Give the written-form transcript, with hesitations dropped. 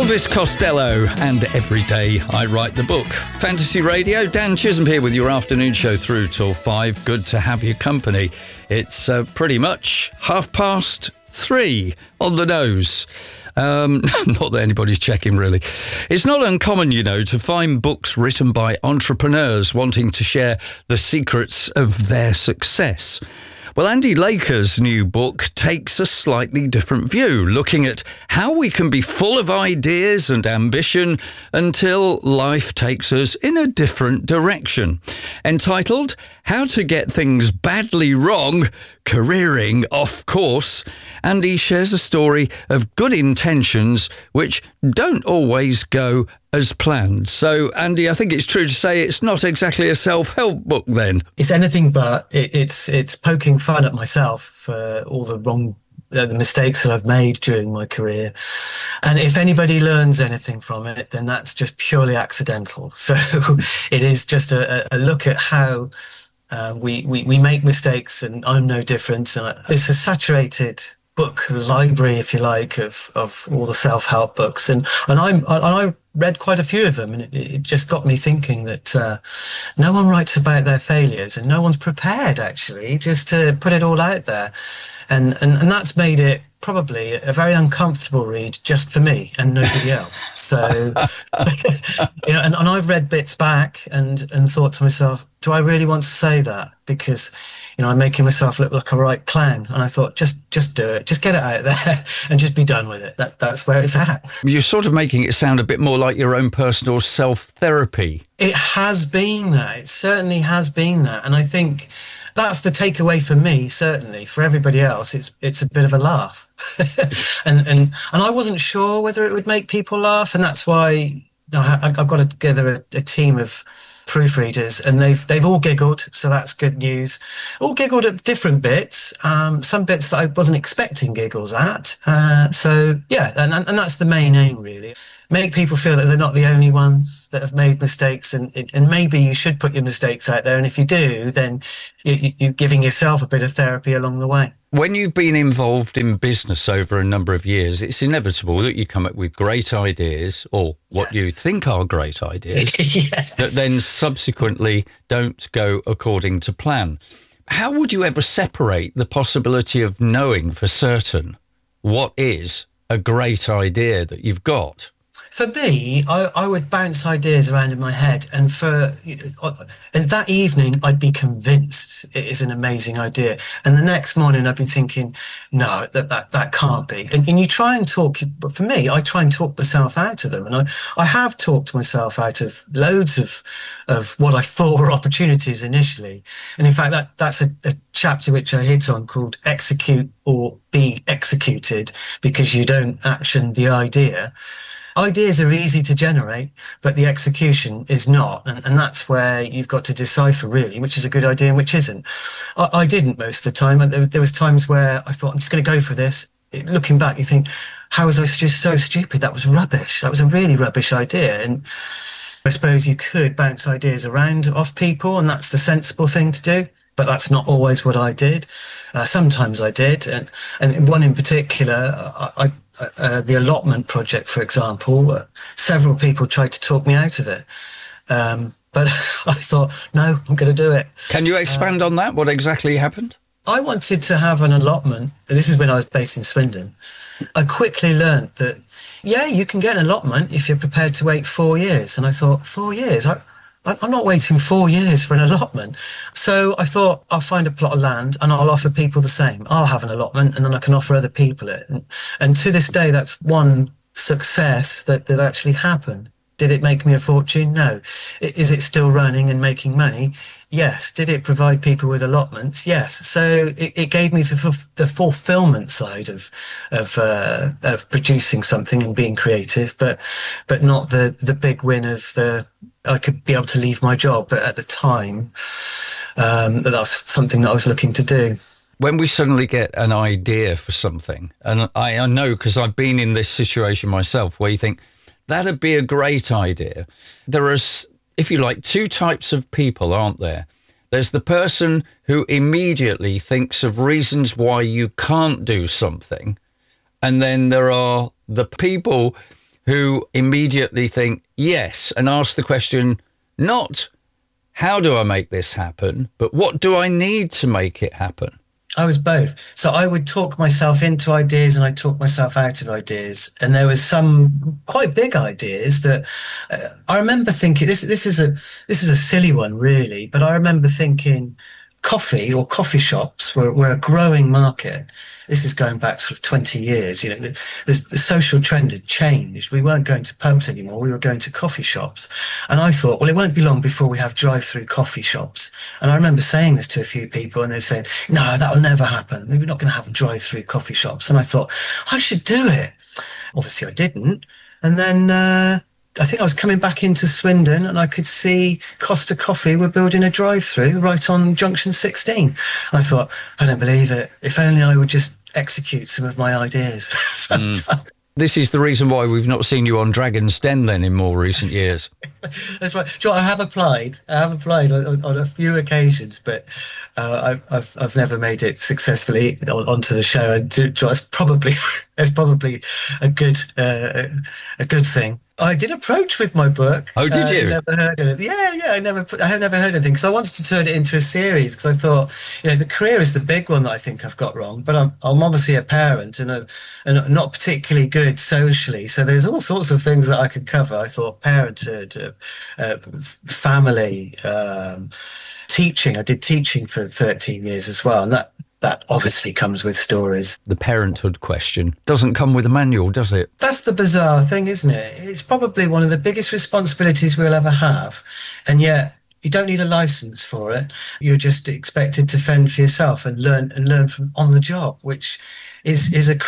Elvis Costello and Every Day I Write the Book. Fantasy Radio, Dan Chisholm here with your afternoon show through till 5. Good to have your company. It's pretty much 3:30 on the nose. Not that anybody's checking, really. It's not uncommon, you know, to find books written by entrepreneurs wanting to share the secrets of their success. Well, Andy Laker's new book takes a slightly different view, looking at how we can be full of ideas and ambition until life takes us in a different direction. Entitled, How to Get Things Badly Wrong, Careering Off Course, Andy shares a story of good intentions which don't always go as planned. So, Andy, I think it's true to say it's not exactly a self-help book then. It's anything but. It's poking fun at myself for all the mistakes that I've made during my career. And if anybody learns anything from it, then that's just purely accidental. So it is just a look at how we make mistakes, and I'm no different. It's a saturated book library, if you like, of all the self-help books, and I read quite a few of them, and it just got me thinking that no one writes about their failures, and no one's prepared actually just to put it all out there, and that's made it probably a very uncomfortable read just for me and nobody else. So you know, and I've read bits back and thought to myself, do I really want to say that? Because, you know, I'm making myself look like a right clown. And I thought, just do it, just get it out there and just be done with it. That's where it's at. You're sort of making it sound a bit more like your own personal self-therapy. It has been that. It certainly has been that. And I think that's the takeaway for me, certainly. For everybody else, it's a bit of a laugh. and I wasn't sure whether it would make people laugh. And that's why, you know, I've got together a team of proofreaders, and they've all giggled, so that's good news. All giggled at different bits, some bits that I wasn't expecting giggles at. So yeah, and that's the main aim, really. Make people feel that they're not the only ones that have made mistakes, and maybe you should put your mistakes out there, and if you do, then you're giving yourself a bit of therapy along the way. When you've been involved in business over a number of years, it's inevitable that you come up with great ideas, or what you think are great ideas, that then subsequently don't go according to plan. How would you ever separate the possibility of knowing for certain what is a great idea that you've got? For me, I would bounce ideas around in my head, and and that evening I'd be convinced it is an amazing idea, and the next morning I'd be thinking, no, that can't be. And you try and talk, but for me, I try and talk myself out of them, and I have talked myself out of loads of what I thought were opportunities initially. And in fact, that's a chapter which I hit on called Execute or Be Executed, because you don't action the idea. Ideas are easy to generate, but the execution is not. And that's where you've got to decipher, really, which is a good idea and which isn't. I didn't most of the time. There was times where I thought, I'm just going to go for this. Looking back, you think, how was I just so stupid? That was rubbish. That was a really rubbish idea. And I suppose you could bounce ideas around off people, and that's the sensible thing to do. But that's not always what I did. Sometimes I did. And one in particular, the allotment project, for example, several people tried to talk me out of it. But I thought, no, I'm going to do it. Can you expand on that? What exactly happened? I wanted to have an allotment. This is when I was based in Swindon. I quickly learned that, you can get an allotment if you're prepared to wait 4 years. And I thought, 4 years? I'm not waiting 4 years for an allotment. So I thought, I'll find a plot of land and I'll offer people the same. I'll have an allotment and then I can offer other people it. And to this day, that's one success that actually happened. Did it make me a fortune? No. Is it still running and making money? Yes. Did it provide people with allotments? Yes. So it gave me the fulfillment side of producing something and being creative, but not the big win of I could be able to leave my job. But at the time, that was something that I was looking to do. When we suddenly get an idea for something, and I know because I've been in this situation myself, where you think, that'd be a great idea. There are, if you like, two types of people, aren't there? There's the person who immediately thinks of reasons why you can't do something. And then there are the people who immediately think yes and ask the question, not how do I make this happen, but what do I need to make it happen? I was both. So I would talk myself into ideas and I'd talk myself out of ideas. And there was some quite big ideas that I remember thinking, this is a silly one really, but I remember thinking coffee or coffee shops were a growing market. This is going back sort of 20 years. You know, the social trend had changed. We weren't going to pubs anymore. We were going to coffee shops. And I thought, well, it won't be long before we have drive-through coffee shops. And I remember saying this to a few people and they're saying, no, that will never happen. We're not going to have drive-through coffee shops. And I thought, I should do it. Obviously, I didn't. And then I think I was coming back into Swindon and I could see Costa Coffee were building a drive-through right on Junction 16. I thought, I don't believe it. If only I would just execute some of my ideas. This is the reason why we've not seen you on Dragon's Den then in more recent years. That's right. Joe, I have applied on a few occasions, but I've never made it successfully onto the show. And it's probably a good thing. I did approach with my book. Oh, did you? Never heard of it. Yeah. I have never heard anything because I wanted to turn it into a series because I thought, the career is the big one that I think I've got wrong. But I'm obviously a parent and not particularly good socially. So there's all sorts of things that I could cover. I thought parenthood, family, teaching. I did teaching for 13 years as well, and that obviously comes with stories. The parenthood question doesn't come with a manual, does it? That's the bizarre thing, isn't it? It's probably one of the biggest responsibilities we'll ever have. And yet you don't need a license for it. You're just expected to fend for yourself and learn from on the job, which is a